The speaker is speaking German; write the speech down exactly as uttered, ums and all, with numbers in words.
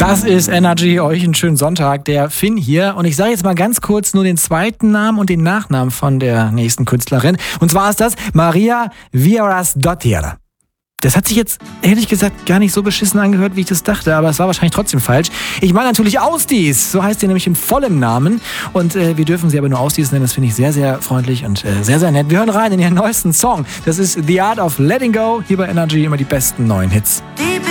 Das ist Energy, euch einen schönen Sonntag, der Finn hier. Und ich sage jetzt mal ganz kurz nur den zweiten Namen und den Nachnamen von der nächsten Künstlerin. Und zwar ist das Maria Vieiras-Dottir. Das hat sich jetzt ehrlich gesagt gar nicht so beschissen angehört, wie ich das dachte, aber es war wahrscheinlich trotzdem falsch. Ich meine natürlich Ausdies, so heißt sie nämlich im vollen Namen. Und äh, wir dürfen sie aber nur Ausdies nennen, das finde ich sehr, sehr freundlich und äh, sehr, sehr nett. Wir hören rein in ihren neuesten Song. Das ist The Art of Letting Go, hier bei Energy immer die besten neuen Hits. Die